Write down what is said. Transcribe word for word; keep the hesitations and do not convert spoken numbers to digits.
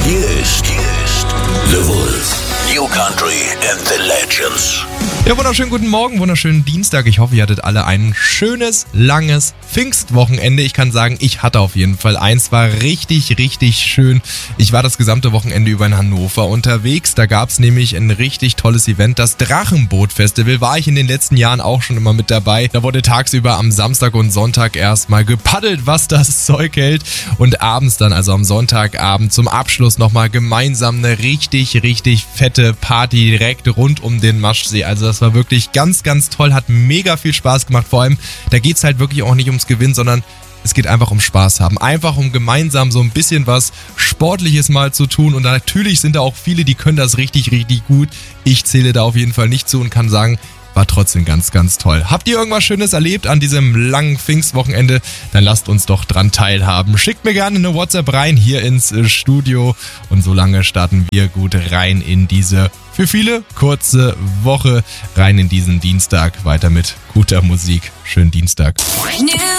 Hier ist, hier ist The Wolf. New Country and the Legends. Ja, wunderschönen guten Morgen, wunderschönen Dienstag. Ich hoffe, ihr hattet alle ein schönes, langes Pfingstwochenende. Ich kann sagen, ich hatte auf jeden Fall eins. War richtig, richtig schön. Ich war das gesamte Wochenende über in Hannover unterwegs. Da gab es nämlich ein richtig tolles Event. Das Drachenboot-Festival war ich in den letzten Jahren auch schon immer mit dabei. Da wurde tagsüber am Samstag und Sonntag erstmal gepaddelt, was das Zeug hält. Und abends dann, also am Sonntagabend zum Abschluss nochmal gemeinsam eine richtig, richtig fette Party direkt rund um den Maschsee. Also das war wirklich ganz, ganz toll, hat mega viel Spaß gemacht. Vor allem, da geht's halt wirklich auch nicht ums Gewinnen, sondern es geht einfach um Spaß haben. Einfach um gemeinsam so ein bisschen was Sportliches mal zu tun. Und natürlich sind da auch viele, die können das richtig, richtig gut. Ich zähle da auf jeden Fall nicht zu und kann sagen, war trotzdem ganz, ganz toll. Habt ihr irgendwas Schönes erlebt an diesem langen Pfingstwochenende? Dann lasst uns doch dran teilhaben. Schickt mir gerne eine WhatsApp rein hier ins Studio. Und solange starten wir gut rein in diese, für viele, kurze Woche. Rein in diesen Dienstag. Weiter mit guter Musik. Schönen Dienstag. New